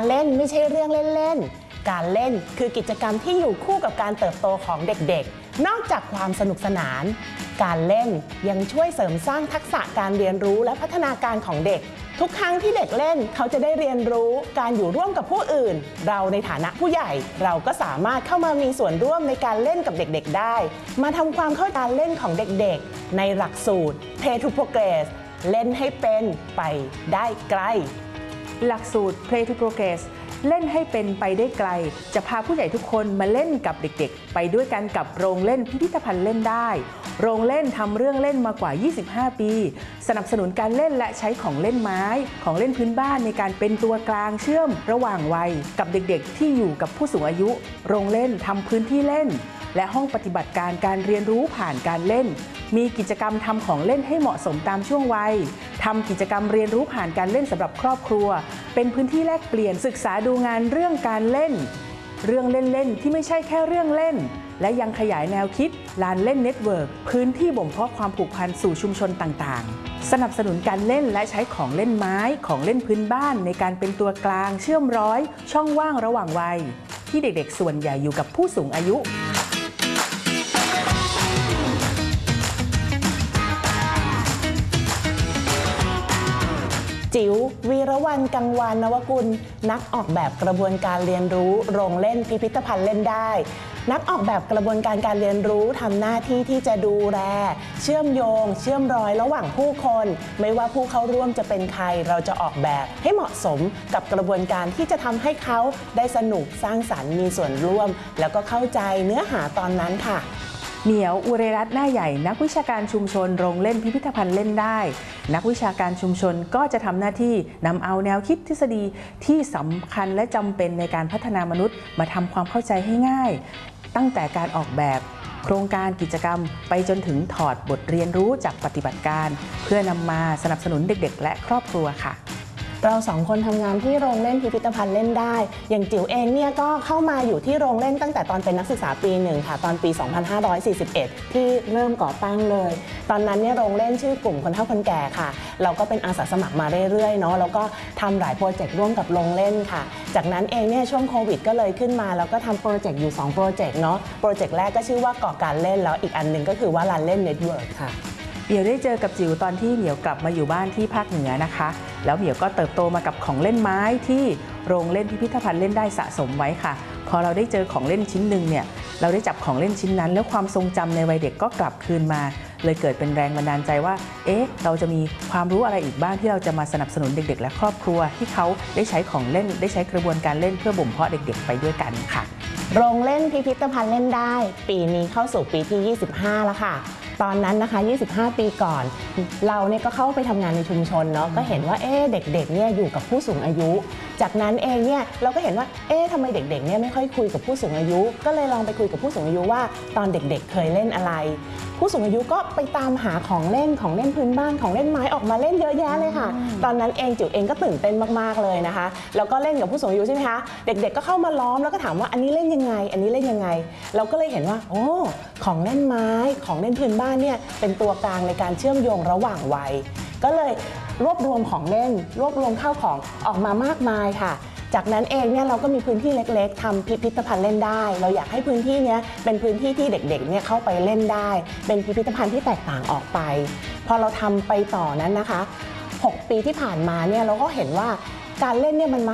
เล่นไม่ใช่เรื่องเล่นๆการเล่นคือกิจกรรมที่อยู่คู่กับการเติบโตของเด็กๆนอกจากความสนุกสนานการเล่นยังช่วยเสริมสร้างทักษะการเรียนรู้และพัฒนาการของเด็กทุกครั้งที่เด็กเล่นเขาจะได้เรียนรู้การอยู่ร่วมกับผู้อื่นเราในฐานะผู้ใหญ่เราก็สามารถเข้ามามีส่วนร่วมในการเล่นกับเด็กๆได้มาทำความเข้าใจการเล่นของเด็กๆในหลักสูตร Play to Progress เล่นให้เป็นไปได้ไกลหลักสูตร Play to Progress เล่นให้เป็นไปได้ไกลจะพาผู้ใหญ่ทุกคนมาเล่นกับเด็กๆไปด้วยกันกับโรงเล่นพิพิธภัณฑ์เล่นได้โรงเล่นทำเรื่องเล่นมากว่า 25 ปีสนับสนุนการเล่นและใช้ของเล่นไม้ของเล่นพื้นบ้านในการเป็นตัวกลางเชื่อมระหว่างวัยกับเด็กๆที่อยู่กับผู้สูงอายุโรงเล่นทำพื้นที่เล่นและห้องปฏิบัติการการเรียนรู้ผ่านการเล่นมีกิจกรรมทำของเล่นให้เหมาะสมตามช่วงวัยทำกิจกรรมเรียนรู้ผ่านการเล่นสำหรับครอบครัวเป็นพื้นที่แลกเปลี่ยนศึกษาดูงานเรื่องการเล่นเรื่องเล่นๆที่ไม่ใช่แค่เรื่องเล่นและยังขยายแนวคิดลานเล่นเน็ตเวิร์กพื้นที่บ่มเพาะความผูกพันสู่ชุมชนต่างๆสนับสนุนการเล่นและใช้ของเล่นไม้ของเล่นพื้นบ้านในการเป็นตัวกลางเชื่อมร้อยช่องว่างระหว่างวัยที่เด็กๆส่วนใหญ่อยู่กับผู้สูงอายุจิ๋ววีรวรรณกังวานนวกุลนักออกแบบกระบวนการเรียนรู้โรงเล่นพิพิธภัณฑ์เล่นได้นักออกแบบกระบวนการการเรียนรู้ทำหน้าที่ที่จะดูแลเชื่อมโยงเชื่อมรอยระหว่างผู้คนไม่ว่าผู้เข้าร่วมจะเป็นใครเราจะออกแบบให้เหมาะสมกับกระบวนการที่จะทำให้เขาได้สนุกสร้างสรรค์มีส่วนร่วมแล้วก็เข้าใจเนื้อหาตอนนั้นค่ะเหมียวอุเรรัตน์หน้าใหญ่นักวิชาการชุมชนโรงเล่นพิพิธภัณฑ์เล่นได้นักวิชาการชุมชนก็จะทำหน้าที่นำเอาแนวคิดทฤษฎีที่สำคัญและจำเป็นในการพัฒนามนุษย์มาทำความเข้าใจให้ง่ายตั้งแต่การออกแบบโครงการกิจกรรมไปจนถึงถอดบทเรียนรู้จากปฏิบัติการเพื่อนำมาสนับสนุนเด็กๆและครอบครัวค่ะเราสองคนทำงานที่โรงเล่นพิพิธภัณฑ์เล่นได้อย่างจิ๋วเองเนี่ยก็เข้ามาอยู่ที่โรงเล่นตั้งแต่ตอนเป็นนักศึกษาปีหนึ่งค่ะตอนปี 2541 ที่เริ่มก่อตั้งเลยตอนนั้นเนี่ยโรงเล่นชื่อกลุ่มคนเฒ่าคนแก่ค่ะเราก็เป็นอาสาสมัครมาเรื่อยๆเนาะแล้วก็ทำหลายโปรเจกต์ร่วมกับโรงเล่นค่ะจากนั้นเองเนี่ยช่วงโควิดก็เลยขึ้นมาแล้วก็ทำโปรเจกต์อยู่2โปรเจกต์เนาะโปรเจกต์แรกก็ชื่อว่าก่อการเล่นแล้วอีกอันหนึ่งก็คือว่าลานเล่นเน็ตเวิร์กค่ะเหมียวได้เจอกับจิ๋วตอนที่เหมียวกลับมาอยู่บ้านที่ภาคเหนือนะคะแล้วเหมียวก็เติบโตมากับของเล่นไม้ที่โรงเล่นพิพิธภัณฑ์เล่นได้สะสมไว้ค่ะพอเราได้เจอของเล่นชิ้นหนึ่งเนี่ยเราได้จับของเล่นชิ้นนั้นแล้วความทรงจำในวัยเด็กก็กลับคืนมาเลยเกิดเป็นแรงบันดาลใจว่าเราจะมีความรู้อะไรอีกบ้างที่เราจะมาสนับสนุนเด็กๆและครอบครัวที่เขาได้ใช้ของเล่นได้ใช้กระบวนการเล่นเพื่อบ่มเพาะเด็กๆไปด้วยกันค่ะโรงเล่นพิพิธภัณฑ์เล่นได้ปีนี้เข้าสู่ปีที่ 25 แล้วค่ะตอนนั้นนะคะ25 ปีก่อนเราเนี่ยก็เข้าไปทำงานในชุมชนเนาะก็เห็นว่าเด็กๆเนี่ยอยู่กับผู้สูงอายุจากนั้นเองเนี่ยเราก็เห็นว่าทำไมเด็กๆเนี่ยไม่ค่อยคุยกับผู้สูงอายุก็เลยลองไปคุยกับผู้สูงอายุว่าตอนเด็กๆเคยเล่นอะไรผู้สูงอายุก็ไปตามหาของเล่นพื้นบ้านของเล่นไม้ออกมาเล่นเยอะแยะเลยค่ะตอนนั้นเองจิ๋วเองก็ตื่นเต้นมากๆเลยนะคะแล้วก็เล่นกับผู้สูงอายุใช่ไหมคะเด็กๆก็เข้ามาล้อมแล้วก็ถามว่าอันนี้เล่นยังไงอันนี้เล่นยังไงเราก็เลยเห็นว่าโอ้ของเล่นไม้ของเล่นพื้นบ้านเนี่ยเป็นตัวกลางในการเชื่อมโยงระหว่างวัยก็เลยรวบรวมของเล่นรวบรวมข้าวของออกมามากมายค่ะจากนั้นเองเนี่ยเราก็มีพื้นที่เล็กๆทำพิพิธภัณฑ์เล่นได้เราอยากให้พื้นที่นี้เป็นพื้นที่ที่เด็กๆเนี่ยเข้าไปเล่นได้เป็นพิพิธภัณฑ์ที่แตกต่างออกไปพอเราทำไปต่อนั้นนะคะ6 ปีที่ผ่านมาเนี่ยเราก็เห็นว่าการเล่นเนี่ยมัน